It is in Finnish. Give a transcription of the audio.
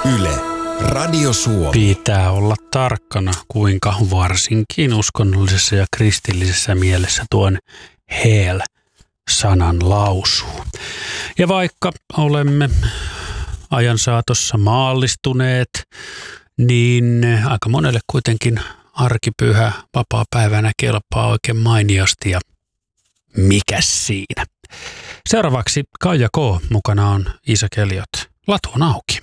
Yle, Radio Suomi. Pitää olla tarkkana, kuinka varsinkin uskonnollisessa ja kristillisessä mielessä tuon sanan lausuu. Ja vaikka olemme ajan saatossa maallistuneet, niin aika monelle kuitenkin arkipyhä vapaapäivänä kelpaa oikein mainiosti ja mikäs siinä. Seuraavaksi Kaija K. Mukana on Iisa Keliot. Latu on auki.